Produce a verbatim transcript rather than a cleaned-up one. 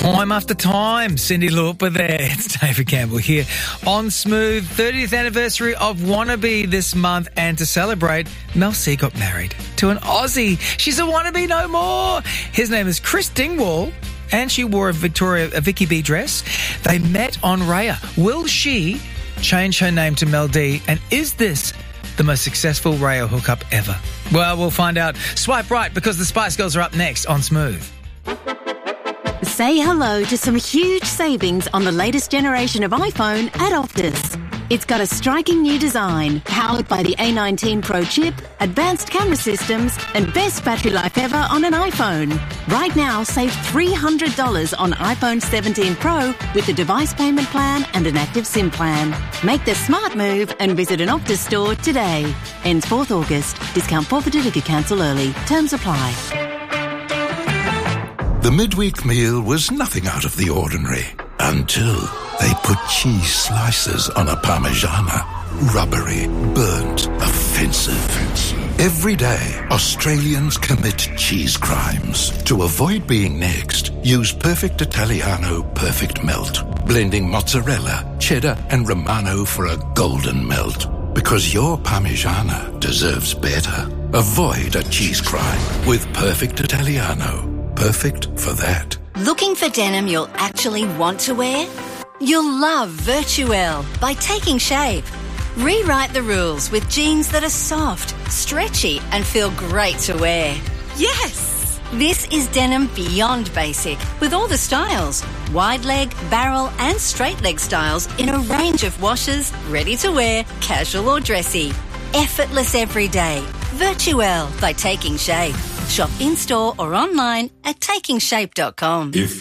Time after time, Cindy Lauper there. It's David Campbell here on Smooth. thirtieth anniversary of Wannabe this month, and to celebrate, Mel C got married to an Aussie. She's a wannabe no more. His name is Chris Dingwall, and she wore a Victoria, a Vicky B dress. They met on Raya. Will she change her name to Mel D? And is this the most successful Raya hookup ever? Well, we'll find out. Swipe right, because the Spice Girls are up next on Smooth. Say hello to some huge savings on the latest generation of iPhone at Optus. It's got a striking new design, powered by the A nineteen Pro chip, advanced camera systems, and best battery life ever on an iPhone. Right now, save three hundred dollars on iPhone seventeen Pro with the device payment plan and an active SIM plan. Make the smart move and visit an Optus store today. Ends fourth August. Discount forfeited if you cancel early. Terms apply. The midweek meal was nothing out of the ordinary until they put cheese slices on a Parmigiana. Rubbery, burnt, offensive. Every day, Australians commit cheese crimes. To avoid being next, use Perfect Italiano Perfect Melt, blending mozzarella, cheddar and Romano for a golden melt. Because your Parmigiana deserves better. Avoid a cheese crime with Perfect Italiano. Perfect for that. Looking for denim you'll actually want to wear? You'll love Virtuelle by Taking Shape. Rewrite the rules with jeans that are soft, stretchy, and feel great to wear. Yes! This is denim beyond basic, with all the styles. Wide leg, barrel, and straight leg styles in a range of washes, ready to wear, casual or dressy. Effortless every day. Virtuelle by Taking Shape. Shop in-store or online at taking shape dot com. If